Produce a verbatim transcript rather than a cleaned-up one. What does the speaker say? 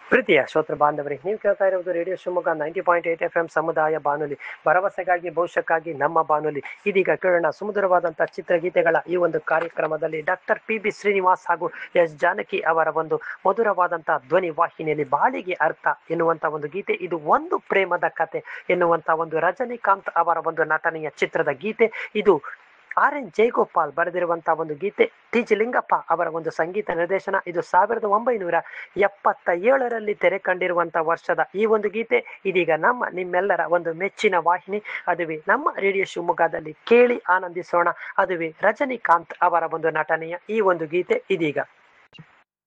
ಪ್ರೀತಿಯ ಶ್ರೋತೃ ಬಾಂಧವರೇ, ನೀವು ಕೇಳ್ತಾ ಇರುವುದು radio Shivamogga ninety point eight F M ಸಮುದಾಯ ಬಾನುಲಿ, ಭರವಸೆಗಾಗಿ ಭವಿಷ್ಯಕ್ಕಾಗಿ ನಮ್ಮ ಬಾನುಲಿ. ಇದೀಗ ಕೇಳೋಣ ಸುಮಧುರವಾದಂತಹ ಚಿತ್ರಗೀತೆಗಳ ಈ ಒಂದು ಕಾರ್ಯಕ್ರಮದಲ್ಲಿ ಡಾಕ್ಟರ್ ಪಿ ಬಿ ಶ್ರೀನಿವಾಸ್ ಹಾಗೂ ಎಸ್ ಜಾನಕಿ ಅವರ ಒಂದು ಮಧುರವಾದಂತಹ ಧ್ವನಿ ವಾಹಿನಿಯಲ್ಲಿ ಬಾಳಿಗೆ ಅರ್ಥ ಎನ್ನುವಂತ ಒಂದು ಗೀತೆ. ಇದು ಒಂದು ಪ್ರೇಮದ ಕತೆ ಎನ್ನುವಂತ ಒಂದು ರಜನಿಕಾಂತ್ ಅವರ ಒಂದು ನಟನೆಯ ಚಿತ್ರದ ಗೀತೆ. ಇದು ಆರ್ ಎನ್ ಜಯಗೋಪಾಲ್ ಬರೆದಿರುವಂತಹ ಒಂದು ಗೀತೆ. ಟಿ ಜಿ ಲಿಂಗಪ್ಪ ಅವರ ಒಂದು ಸಂಗೀತ ನಿರ್ದೇಶನ. ಇದು ಸಾವಿರದ ಒಂಬೈನೂರ ಎಪ್ಪತ್ತ ಏಳರಲ್ಲಿ ತೆರೆ ಕಂಡಿರುವಂತಹ ವರ್ಷದ ಈ ಒಂದು ಗೀತೆ ಇದೀಗ ನಮ್ಮ ನಿಮ್ಮೆಲ್ಲರ ಒಂದು ಮೆಚ್ಚಿನ ವಾಹಿನಿ, ಅದುವೇ ನಮ್ಮ ರೇಡಿಯೋ ಶಿವಮೊಗ್ಗದಲ್ಲಿ ಕೇಳಿ ಆನಂದಿಸೋಣ. ಅದುವೇ ರಜನಿಕಾಂತ್ ಅವರ ಒಂದು ನಟನೆಯ ಈ ಒಂದು ಗೀತೆ ಇದೀಗ.